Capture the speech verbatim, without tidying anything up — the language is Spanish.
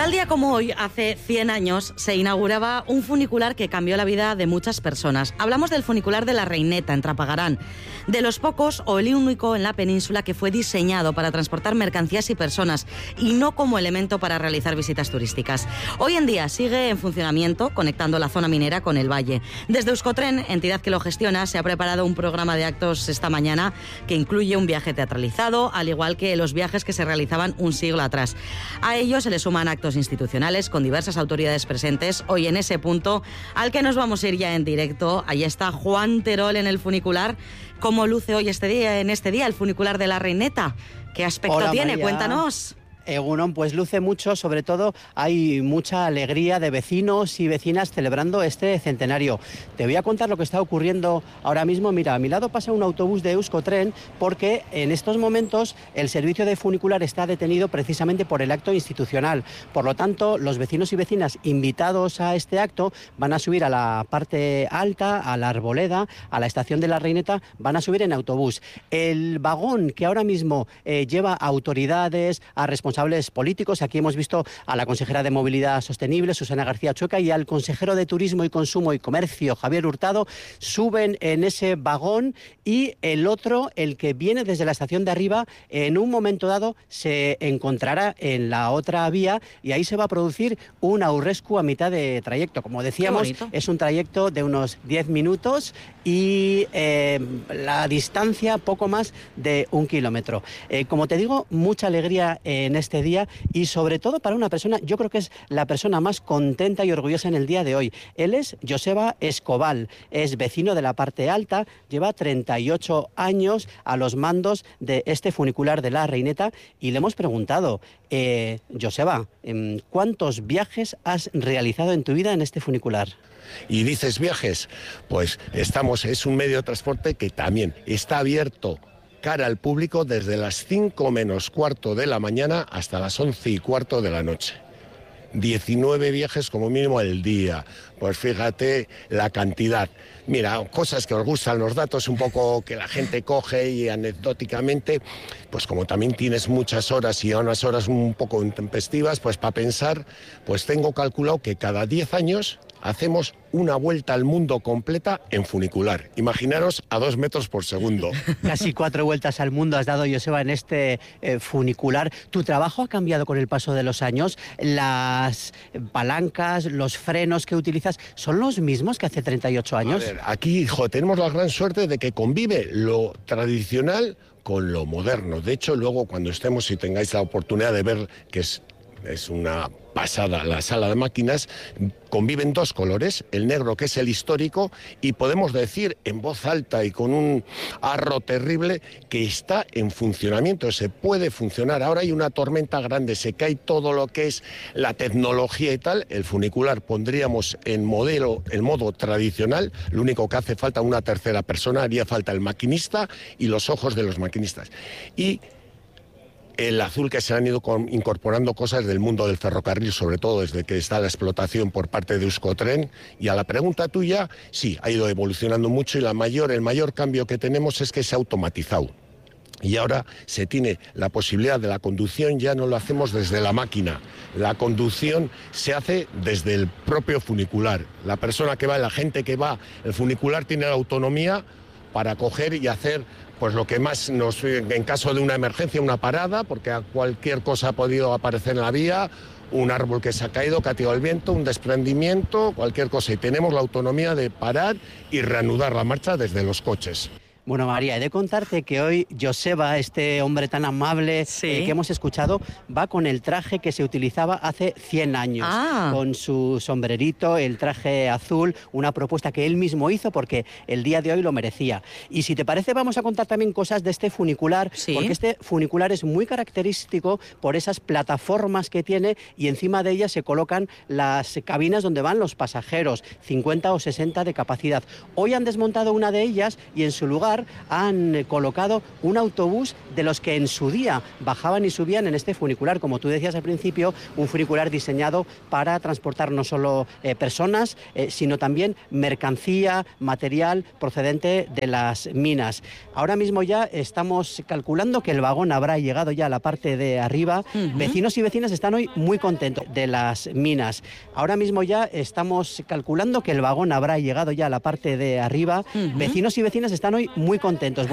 Tal día como hoy, hace cien años, se inauguraba un funicular que cambió la vida de muchas personas. Hablamos del funicular de la Reineta, en Trapagarán, de los pocos o el único en la península que fue diseñado para transportar mercancías y personas y no como elemento para realizar visitas turísticas. Hoy en día sigue en funcionamiento, conectando la zona minera con el valle. Desde Euskotren, entidad que lo gestiona, se ha preparado un programa de actos esta mañana que incluye un viaje teatralizado, al igual que los viajes que se realizaban un siglo atrás. A ello se le suman actos institucionales con diversas autoridades presentes. Hoy en ese punto al que nos vamos a ir ya en directo. Ahí está Juan Terol en el funicular. ¿Cómo luce hoy este día, en este día el funicular de la Reineta? ¿Qué aspecto Hola, tiene? María. Cuéntanos. Egunon, pues luce mucho, sobre todo hay mucha alegría de vecinos y vecinas celebrando este centenario. Te voy a contar lo que está ocurriendo ahora mismo. Mira, a mi lado pasa un autobús de Euskotren porque en estos momentos el servicio de funicular está detenido precisamente por el acto institucional. Por lo tanto, los vecinos y vecinas invitados a este acto van a subir a la parte alta, a la Arboleda, a la estación de la Reineta, van a subir en autobús. El vagón que ahora mismo eh, lleva a autoridades, a responsables políticos. Aquí hemos visto a la consejera de Movilidad Sostenible, Susana García Chueca, y al consejero de Turismo y Consumo y Comercio, Javier Hurtado, suben en ese vagón, y el otro, el que viene desde la estación de arriba, en un momento dado se encontrará en la otra vía y ahí se va a producir un aurrescu a mitad de trayecto. Como decíamos, es un trayecto de unos diez minutos y eh, la distancia poco más de un kilómetro. Eh, como te digo, mucha alegría en este día y sobre todo para una persona, yo creo que es la persona más contenta y orgullosa en el día de hoy. Él es Joseba Escobal, es vecino de la parte alta, lleva treinta y ocho años a los mandos de este funicular de la Reineta y le hemos preguntado, eh, Joseba, ¿cuántos viajes has realizado en tu vida en este funicular? Y dices viajes, pues estamos, es un medio de transporte que también está abierto cara al público desde las cinco menos cuarto de la mañana hasta las once y cuarto de la noche. diecinueve viajes como mínimo al día. Pues fíjate la cantidad. Mira, cosas que os gustan, los datos un poco que la gente coge y anecdóticamente, pues como también tienes muchas horas y a unas horas un poco intempestivas, pues para pensar, pues tengo calculado que cada diez años hacemos una vuelta al mundo completa en funicular. Imaginaros a dos metros por segundo. Casi cuatro vueltas al mundo has dado, Joseba, en este eh, funicular. ¿Tu trabajo ha cambiado con el paso de los años? ¿Las palancas, los frenos que utilizas son los mismos que hace treinta y ocho años? A ver, aquí, hijo, tenemos la gran suerte de que convive lo tradicional con lo moderno. De hecho, luego cuando estemos y tengáis la oportunidad de ver que es, es una pasada la sala de máquinas, conviven dos colores, el negro, que es el histórico, y podemos decir en voz alta y con un arro terrible que está en funcionamiento, se puede funcionar. Ahora hay una tormenta grande, se cae todo lo que es la tecnología y tal, el funicular pondríamos en modelo, el modo tradicional, lo único que hace falta una tercera persona, haría falta el maquinista y los ojos de los maquinistas. Y el azul, que se han ido con, incorporando cosas del mundo del ferrocarril, sobre todo desde que está la explotación por parte de Euskotren. Y a la pregunta tuya, sí, ha ido evolucionando mucho y la mayor, el mayor cambio que tenemos es que se ha automatizado. Y ahora se tiene la posibilidad de la conducción, ya no lo hacemos desde la máquina. La conducción se hace desde el propio funicular. La persona que va, la gente que va, el funicular tiene la autonomía para coger y hacer pues lo que más nos, en caso de una emergencia, una parada, porque a cualquier cosa ha podido aparecer en la vía, un árbol que se ha caído, que ha tirado el viento, un desprendimiento, cualquier cosa. Y tenemos la autonomía de parar y reanudar la marcha desde los coches. Bueno, María, he de contarte que hoy Joseba, este hombre tan amable sí. eh, que hemos escuchado, va con el traje que se utilizaba hace cien años. Ah. Con su sombrerito, el traje azul, una propuesta que él mismo hizo porque el día de hoy lo merecía. Y si te parece, vamos a contar también cosas de este funicular, sí. porque este funicular es muy característico por esas plataformas que tiene y encima de ellas se colocan las cabinas donde van los pasajeros, cincuenta o sesenta de capacidad. Hoy han desmontado una de ellas y en su lugar funicular han colocado un autobús de los que en su día bajaban y subían en este funicular. Como tú decías al principio, un funicular diseñado para transportar no solo eh, personas, eh, sino también mercancía, material procedente de las minas. Ahora mismo ya estamos calculando que el vagón habrá llegado ya a la parte de arriba. Uh-huh. Vecinos y vecinas están hoy muy contentos de las minas. Ahora mismo ya estamos calculando que el vagón habrá llegado ya a la parte de arriba. Uh-huh. Vecinos y vecinas están hoy muy contentos.